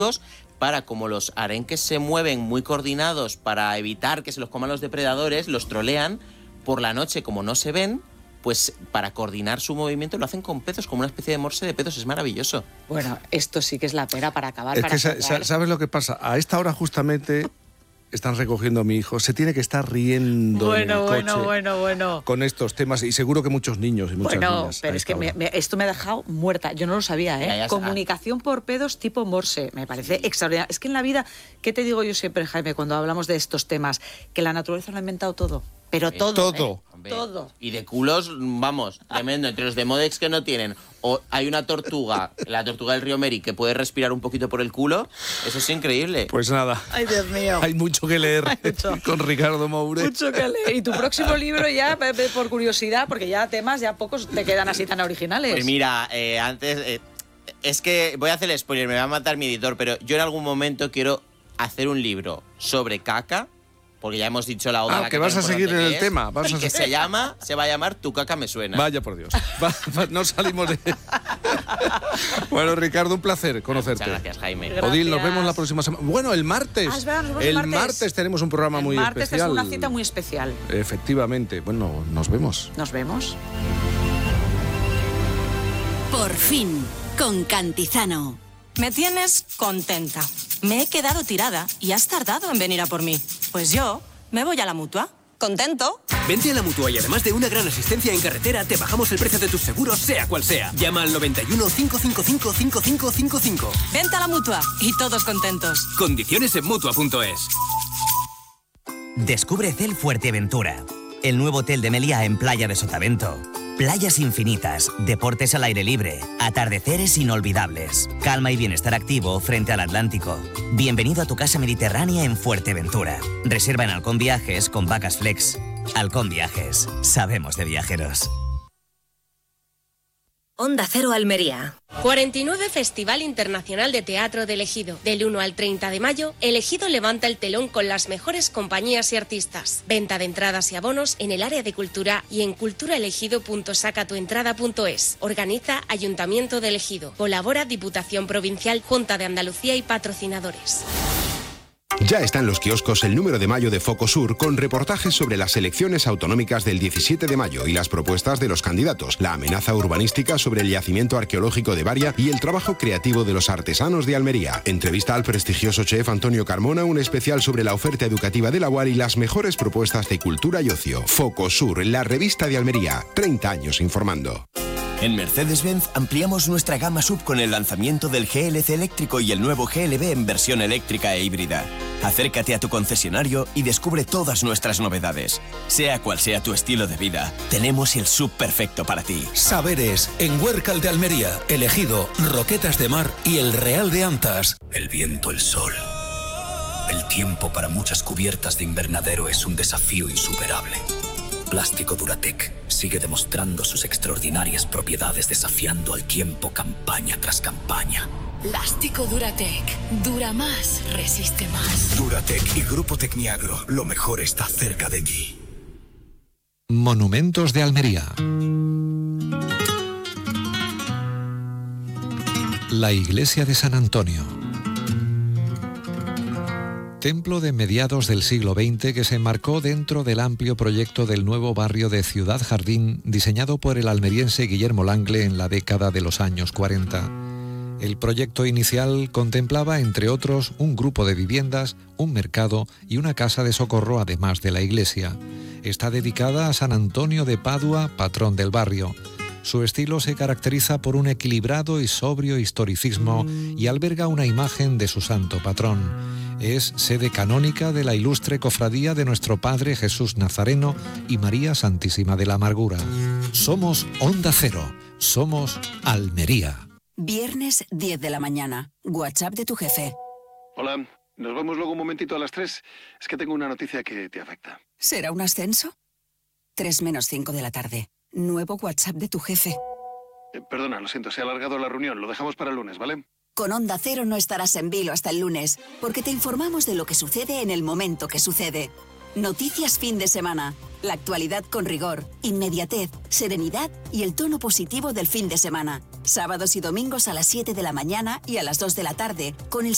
para, como los arenques se mueven muy coordinados para evitar que se los coman los depredadores, los trolean por la noche, como no se ven, pues para coordinar su movimiento lo hacen con pezos, como una especie de morse de pezos. Es maravilloso. Bueno, esto sí que es la pera para acabar. Es que ¿sabes lo que pasa? A esta hora justamente están recogiendo a mi hijo. Se tiene que estar riendo en el coche bueno. con estos temas, y seguro que muchos niños y muchas niñas. Pero es que esto me ha dejado muerta. Yo no lo sabía, ¿eh? Comunicación por pedos tipo morse. Me parece extraordinario. Es que en la vida, ¿qué te digo yo siempre, Jaime, cuando hablamos de estos temas? Que la naturaleza lo ha inventado todo. Pero todo. Todo. Y de culos, vamos, tremendo. Entre los de Modex que no tienen, o hay una tortuga, la tortuga del río Meri, que puede respirar un poquito por el culo. Eso es increíble. Pues nada. Ay, Dios mío. Hay mucho que leer con Ricardo Moure. Mucho que leer. Y tu próximo libro ya, por curiosidad, porque ya temas, ya pocos te quedan así tan originales. Pues mira, antes... es que voy a hacer el spoiler, me va a matar mi editor, pero yo en algún momento quiero hacer un libro sobre caca, porque ya hemos dicho la oda. Que vas a seguir en el tema. Se va a llamar Tu caca me suena. Vaya por Dios. No salimos de... Bueno, Ricardo, un placer conocerte. Muchas gracias, Jaime. Gracias. Odil, nos vemos la próxima semana. Bueno, el martes. El martes tenemos un programa muy especial. El martes es una cita muy especial. Efectivamente. Bueno, nos vemos. Nos vemos. Por fin, con Cantizano. Me tienes contenta. Me he quedado tirada y has tardado en venir a por mí. Pues yo me voy a la Mutua. ¿Contento? Vente a la Mutua y además de una gran asistencia en carretera, te bajamos el precio de tus seguros, sea cual sea. Llama al 91 555 5555. Vente a la Mutua y todos contentos. Condiciones en Mutua.es. Descubre Cel Fuerteventura, el nuevo hotel de Meliá en Playa de Sotavento. Playas infinitas, deportes al aire libre, atardeceres inolvidables, calma y bienestar activo frente al Atlántico. Bienvenido a tu casa mediterránea en Fuerteventura. Reserva en Halcón Viajes con Vacas Flex. Halcón Viajes, sabemos de viajeros. Onda Cero Almería. 49 Festival Internacional de Teatro de El Ejido. Del 1 al 30 de mayo, El Ejido levanta el telón con las mejores compañías y artistas. Venta de entradas y abonos en el área de cultura y en culturaelegido.sacatuentrada.es. Organiza Ayuntamiento de El Ejido. Colabora Diputación Provincial, Junta de Andalucía y patrocinadores. Ya está en los kioscos el número de mayo de Focosur con reportajes sobre las elecciones autonómicas del 17 de mayo y las propuestas de los candidatos, la amenaza urbanística sobre el yacimiento arqueológico de Baria y el trabajo creativo de los artesanos de Almería. Entrevista al prestigioso chef Antonio Carmona, un especial sobre la oferta educativa de la UAR y las mejores propuestas de cultura y ocio. Focosur, la revista de Almería. 30 años informando. En Mercedes-Benz ampliamos nuestra gama SUV con el lanzamiento del GLC eléctrico y el nuevo GLB en versión eléctrica e híbrida. Acércate a tu concesionario y descubre todas nuestras novedades. Sea cual sea tu estilo de vida, tenemos el SUV perfecto para ti. Saberes, en Huércal de Almería, El Ejido, Roquetas de Mar y El Real de Antas. El viento, el sol. El tiempo para muchas cubiertas de invernadero es un desafío insuperable. Plástico Duratec sigue demostrando sus extraordinarias propiedades desafiando al tiempo campaña tras campaña. Plástico Duratec. Dura más, resiste más. Duratec y Grupo Tecniagro. Lo mejor está cerca de ti. Monumentos de Almería. La iglesia de San Antonio. Templo de mediados del siglo XX que se enmarcó dentro del amplio proyecto del nuevo barrio de Ciudad Jardín diseñado por el almeriense Guillermo Langle en la década de los años 40. El proyecto inicial contemplaba, entre otros, un grupo de viviendas, un mercado y una casa de socorro, además de la iglesia. Está dedicada a San Antonio de Padua, patrón del barrio. Su estilo se caracteriza por un equilibrado y sobrio historicismo y alberga una imagen de su santo patrón. Es sede canónica de la ilustre cofradía de nuestro Padre Jesús Nazareno y María Santísima de la Amargura. Somos Onda Cero, somos Almería. Viernes 10 de la mañana. WhatsApp de tu jefe. Hola, nos vemos luego un momentito a las 3. Es que tengo una noticia que te afecta. ¿Será un ascenso? 3 menos 5 de la tarde. Nuevo WhatsApp de tu jefe. Perdona, lo siento, se ha alargado la reunión. Lo dejamos para el lunes, ¿vale? Con Onda Cero no estarás en vilo hasta el lunes, porque te informamos de lo que sucede en el momento que sucede. Noticias fin de semana. La actualidad con rigor, inmediatez, serenidad y el tono positivo del fin de semana. Sábados y domingos a las 7 de la mañana y a las 2 de la tarde, con el